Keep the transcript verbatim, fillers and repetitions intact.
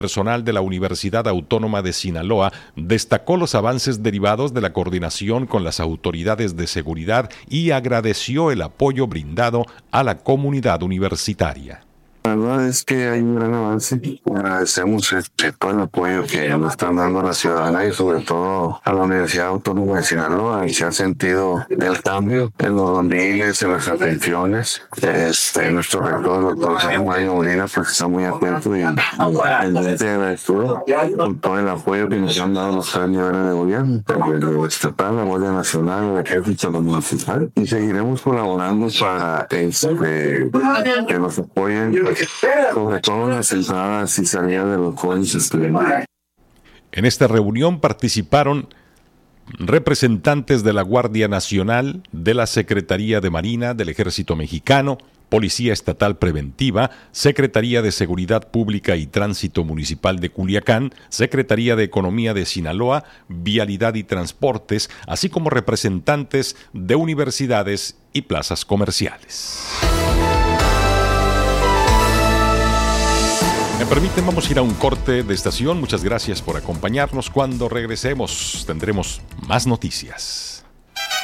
Personal de la Universidad Autónoma de Sinaloa destacó los avances derivados de la coordinación con las autoridades de seguridad y agradeció el apoyo brindado a la comunidad universitaria. La verdad es que hay un gran avance. Agradecemos este, todo el apoyo que nos están dando a la ciudadanía y sobre todo a la Universidad Autónoma de Sinaloa, y se ha sentido el cambio en los dominiles, en las atenciones. Este, nuestro rector, el doctor Mario Molina, pues está muy atento y evidentemente agradecido con todo el apoyo que nos han dado los tres niveles de gobierno, el estatal, la Guardia Nacional, el Ejército, la municipal, y seguiremos colaborando para este, que nos apoyen, sobre todo las entradas y salidas de los jóvenes estudiantes. En esta reunión participaron representantes de la Guardia Nacional, de la Secretaría de Marina, del Ejército Mexicano, Policía Estatal Preventiva, Secretaría de Seguridad Pública y Tránsito Municipal de Culiacán, Secretaría de Economía de Sinaloa, Vialidad y Transportes, así como representantes de universidades y plazas comerciales. Me permiten, vamos a ir a un corte de estación. Muchas gracias por acompañarnos. Cuando regresemos tendremos más noticias.